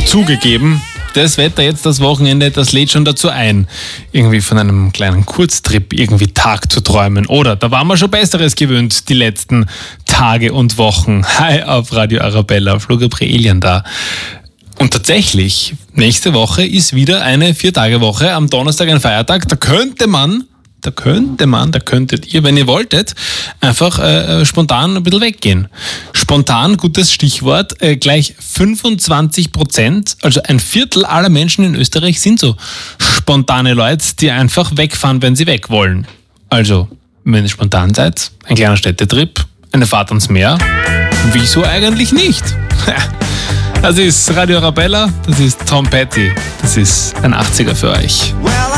Zugegeben, das Wetter jetzt, das Wochenende, das lädt schon dazu ein, irgendwie von einem kleinen Kurztrip irgendwie Tag zu träumen. Oder da waren wir schon Besseres gewöhnt, die letzten Tage und Wochen. Hi auf Radio Arabella, Flo Gabrielian da. Und tatsächlich, nächste Woche ist wieder eine 4-Tage-Woche, am Donnerstag ein Feiertag. Da könntet ihr, wenn ihr wolltet, einfach spontan ein bisschen weggehen. Spontan, gutes Stichwort, gleich 25%, also ein Viertel aller Menschen in Österreich sind so spontane Leute, die einfach wegfahren, wenn sie weg wollen. Also, wenn ihr spontan seid, ein kleiner Städtetrip, eine Fahrt ans Meer, wieso eigentlich nicht? Das ist Radio Arabella, das ist Tom Petty, das ist ein 80er für euch. Well,